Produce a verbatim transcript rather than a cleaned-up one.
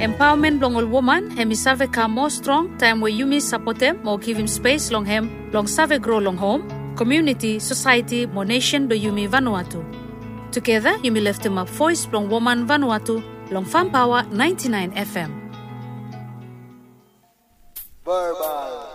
Empowerment long all woman, hemi save ka more strong, time where you miss support them, more give him space long hem, long save grow long home, community, society, more nation do Yumi Vanuatu. Together, Yumi left him up voice long woman Vanuatu, long Fan Power ninety-nine F M. Verbal.